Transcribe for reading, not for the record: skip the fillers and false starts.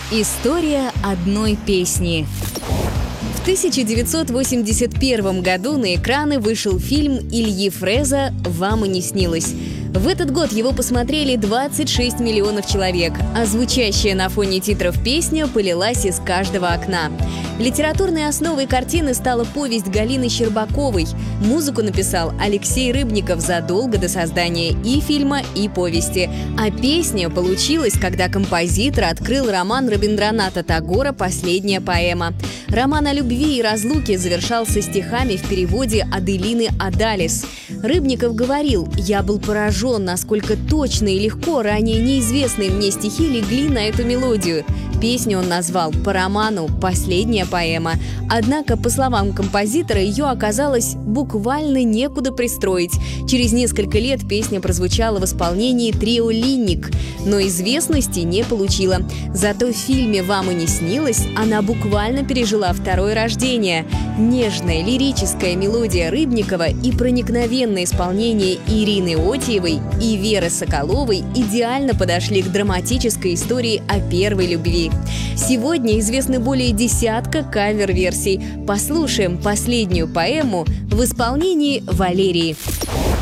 История одной песни. В 1981 году на экраны вышел фильм Ильи Фрэза «Вам и не снилось». В этот год его посмотрели 26 миллионов человек, а звучащая на фоне титров песня полилась из каждого окна. Литературной основой картины стала повесть Галины Щербаковой. Музыку написал Алексей Рыбников задолго до создания и фильма, и повести. А песня получилась, когда композитор открыл роман Рабиндраната Тагора «Последняя поэма». Роман о любви и разлуке завершался стихами в переводе Аделины Адалис. Рыбников говорил: «Я был поражен, насколько точно и легко ранее неизвестные мне стихи легли на эту мелодию». Песню он назвал по роману «Последняя поэма». Однако, по словам композитора, ее оказалось буквально некуда пристроить. Через несколько лет песня прозвучала в исполнении трио «Линник», но известности не получила. Зато в фильме «Вам и не снилось» она буквально пережила второе рождение. Нежная лирическая мелодия Рыбникова и проникновенное исполнение Ирины Отьевой и Веры Соколовой идеально подошли к драматической истории о первой любви. Сегодня известны более десятка кавер-версий. Послушаем «Последнюю поэму» в исполнении Валерии.